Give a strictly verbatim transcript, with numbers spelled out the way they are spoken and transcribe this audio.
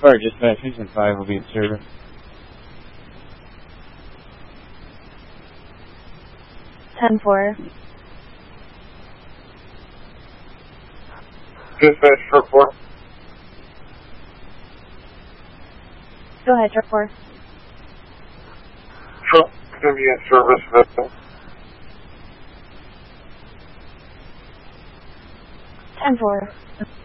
Fire Dispatch, Houston five will be in service. ten four. Dispatch, truck four. Go ahead, truck four. Truck going to be in service. ten four.